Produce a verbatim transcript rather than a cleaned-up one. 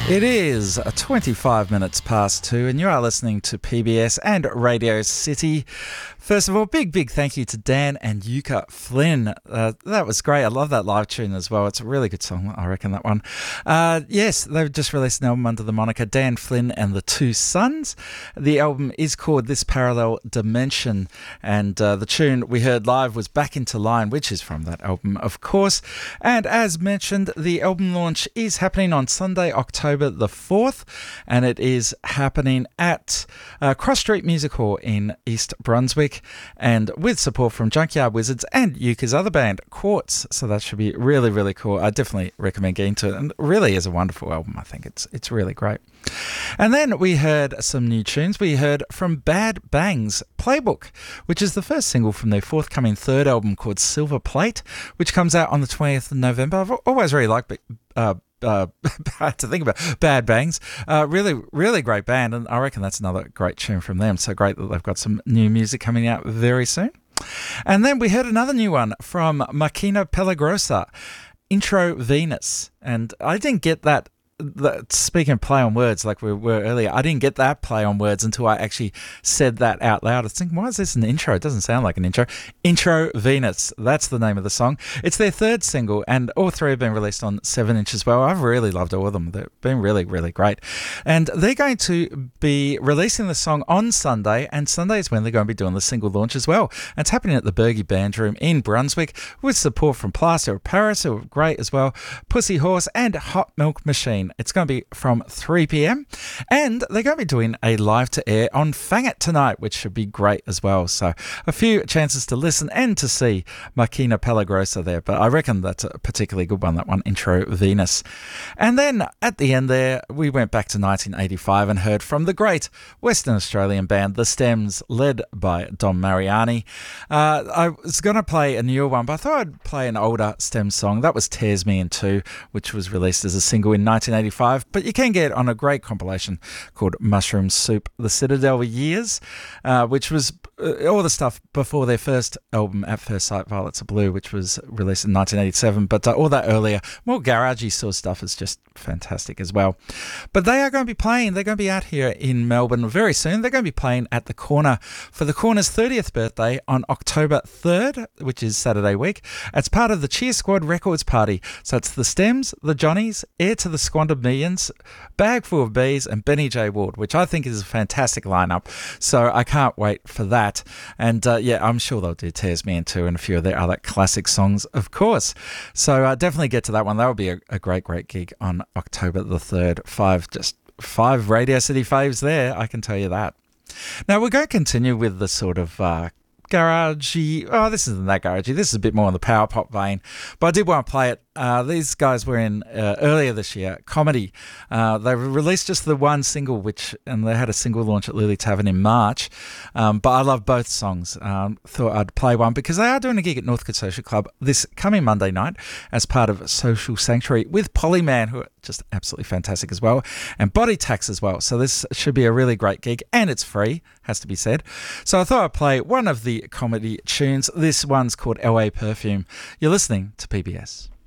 It is twenty-five minutes past two, and you are listening to P B S and Radio City. First of all, big, big thank you to Dan and Yuka Flynn. Uh, that was great. I love that live tune as well. It's a really good song, I reckon, that one. Uh, yes, they've just released an album under the moniker Dan Flynn and the Two Sons. The album is called This Parallel Dimension, and uh, the tune we heard live was Back Into Line, which is from that album, of course. And as mentioned, the album launch is happening on Sunday, October the fourth, and it is happening at uh, Cross Street Music Hall in East Brunswick, and with support from Junkyard Wizards and Yuka's other band, Quartz. So that should be really, really cool. I definitely recommend getting to it, and it really is a wonderful album. I think it's it's really great. And then we heard some new tunes. We heard from Bad Bangs' Playbook, which is the first single from their forthcoming third album called Silver Plate, which comes out on the twentieth of November. I've always really liked uh, uh, to think about Bad Bangs. Uh, really, really great band, and I reckon that's another great tune from them. So great that they've got some new music coming out very soon. And then we heard another new one from Machina Pellagrosa, Intro Venus, and I didn't get that. Speaking of play on words like we were earlier, I didn't get that play on words until I actually said that out loud. I was thinking, why is this an intro? It doesn't sound like an intro. Intro Venus, that's the name of the song. It's their third single, and all three have been released on seven inch as well. I've really loved all of them. They've been really, really great. And they're going to be releasing the song on Sunday, and Sunday is when they're going to be doing the single launch as well. And it's happening at the Bergie Band Room in Brunswick with support from Plaster of Paris, who are great as well, Pussy Horse, and Hot Milk Machine. It's going to be from three p.m. and they're going to be doing a live to air on Fang It tonight, which should be great as well. So a few chances to listen and to see Machina Pellagrosa there, but I reckon that's a particularly good one, that one, Intro Venus. And then at the end there, we went back to nineteen eighty-five and heard from the great Western Australian band The Stems, led by Dom Mariani. Uh, I was going to play a newer one, but I thought I'd play an older Stems song. That was Tears Me in Two, which was released as a single in nineteen eighty-five, but you can get it on a great compilation called Mushroom Soup, The Citadel Years, uh, which was uh, all the stuff before their first album, At First Sight, Violets Are Blue, which was released in nineteen eighty-seven, but uh, all that earlier, more garagey sort of stuff is just fantastic as well. But they are going to be playing, they're going to be out here in Melbourne very soon. They're going to be playing at the Corner for the Corner's thirtieth birthday on October third, which is Saturday week. It's part of the Cheer Squad Records Party. So it's the Stems, the Johnnies, Heir to the Squandered Millions, Bag Full of Bees, and Benny J. Ward, which I think is a fantastic lineup. So I can't wait for that. And uh, yeah, I'm sure they'll do Tears Me In Two and a few of their other classic songs, of course. So uh, definitely get to that one. That will be a, a great, great gig on October the third. Five, just five Radio City faves there, I can tell you that. Now we're going to continue with the sort of uh, garagey. Oh, this isn't that garagey. This is a bit more in the power pop vein, but I did want to play it. Uh, these guys were in uh, earlier this year, Comedy. Uh, they released just the one single, which and they had a single launch at Lily Tavern in March. Um, but I love both songs. Um, thought I'd play one because they are doing a gig at Northcote Social Club this coming Monday night as part of Social Sanctuary with Polyman, who are just absolutely fantastic as well, and Body Tax as well. So this should be a really great gig, and it's free, has to be said. So I thought I'd play one of the Comedy tunes. This one's called L A Perfume. You're listening to P B S.